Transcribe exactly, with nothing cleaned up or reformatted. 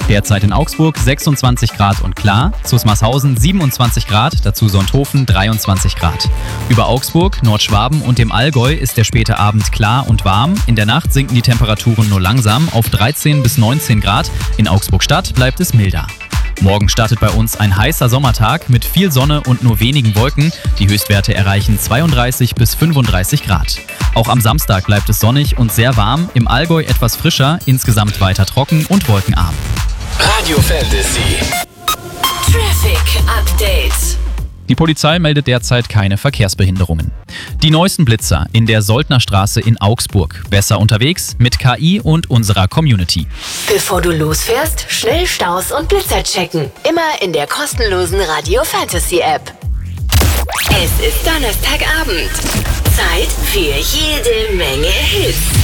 Derzeit in Augsburg sechsundzwanzig Grad und klar, Zusmarshausen siebenundzwanzig Grad, dazu Sonthofen dreiundzwanzig Grad. Über Augsburg, Nordschwaben und dem Allgäu ist der späte Abend klar und warm. In der Nacht sinken die Temperaturen nur langsam auf dreizehn bis neunzehn Grad. In Augsburg-Stadt bleibt es milder. Morgen startet bei uns ein heißer Sommertag mit viel Sonne und nur wenigen Wolken. Die Höchstwerte erreichen zweiunddreißig bis fünfunddreißig Grad. Auch am Samstag bleibt es sonnig und sehr warm, im Allgäu etwas frischer, insgesamt weiter trocken und wolkenarm. Radio Fantasy Traffic Update. Die Polizei meldet derzeit keine Verkehrsbehinderungen. Die neuesten Blitzer in der Soldnerstraße in Augsburg. Besser unterwegs mit K I und unserer Community. Bevor du losfährst, schnell Staus und Blitzer checken. Immer in der kostenlosen Radio Fantasy App. Es ist Donnerstagabend. Zeit für jede Menge Hits.